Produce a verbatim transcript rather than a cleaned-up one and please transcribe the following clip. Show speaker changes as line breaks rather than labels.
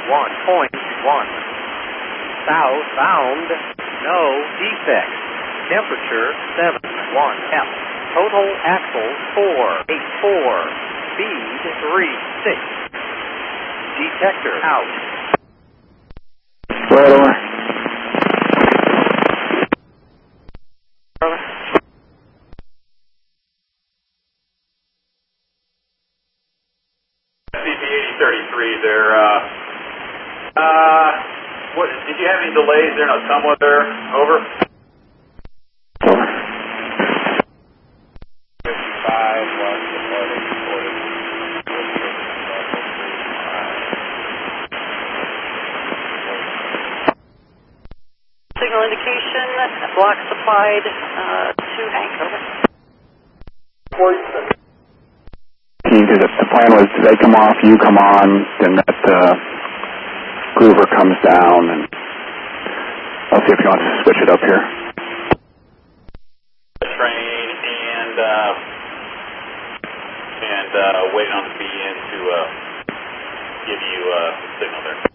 one point one. Southbound, no defects. Temperature seven one F. Total axle four eight four. Speed three six. Detector out.
Right over.
C P eighty thirty-three, there, uh, uh, what, did you have any delays there? No tumble there? Over?
Over.
fifty-five, one, departing, reported.
Signal indication, block supplied uh, to Hank, over.
The, the plan was they come off, you come on, then that uh, groover comes down, and I'll see if you want to switch it up here.
Train and, uh, and, uh, waiting on the B N to, uh, give you, uh, signal there.